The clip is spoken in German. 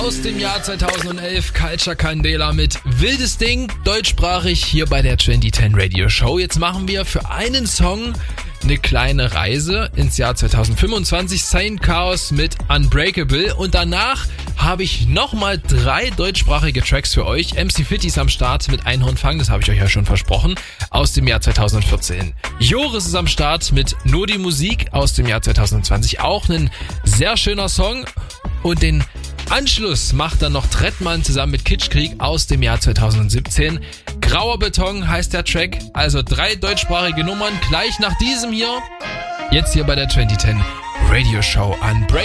Aus dem Jahr 2011, Culture Candela mit Wildes Ding, deutschsprachig hier bei der 2010 Radio Show. Jetzt machen wir für einen Song eine kleine Reise ins Jahr 2025, Saint Chaos mit Unbreakable, und danach habe ich nochmal 3 deutschsprachige Tracks für euch. MC Fitti ist am Start mit Einhornfang, das habe ich euch ja schon versprochen, aus dem Jahr 2014. Joris ist am Start mit Nur die Musik aus dem Jahr 2020, auch ein sehr schöner Song, und den Anschluss macht dann noch Trettmann zusammen mit Kitschkrieg aus dem Jahr 2017. Grauer Beton heißt der Track, also 3 deutschsprachige Nummern gleich nach diesem hier. Jetzt hier bei der 2010 Radio Show Unbreakable.